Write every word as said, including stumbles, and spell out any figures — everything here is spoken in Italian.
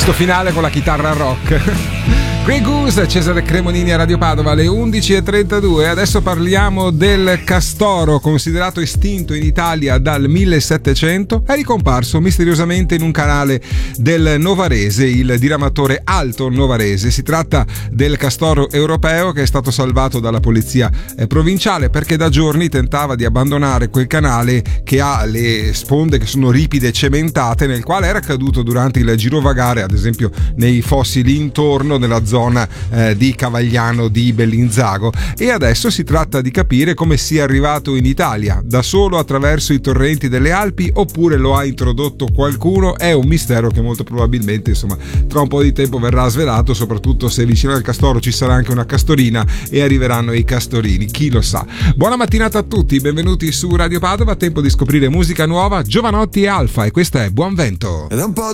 questo finale con la chitarra rock. Grey Goose, Cesare Cremonini a Radio Padova alle undici e trentadue. Adesso parliamo del castoro, considerato estinto in Italia dal millesettecento. È ricomparso misteriosamente in un canale del Novarese, il diramatore Alto Novarese. Si tratta del castoro europeo che è stato salvato dalla polizia provinciale perché da giorni tentava di abbandonare quel canale che ha le sponde che sono ripide e cementate, nel quale era caduto durante il girovagare, ad esempio nei fossi lì intorno nella zona zona eh, di Cavagliano di Bellinzago, e adesso si tratta di capire come sia arrivato in Italia, da solo attraverso i torrenti delle Alpi oppure lo ha introdotto qualcuno. È un mistero che molto probabilmente, insomma, tra un po' di tempo verrà svelato, soprattutto se vicino al castoro ci sarà anche una castorina e arriveranno i castorini, chi lo sa. Buona mattinata a tutti, benvenuti su Radio Padova, tempo di scoprire musica nuova, Giovanotti e Alfa, e questa è Buon Vento. Ed un po'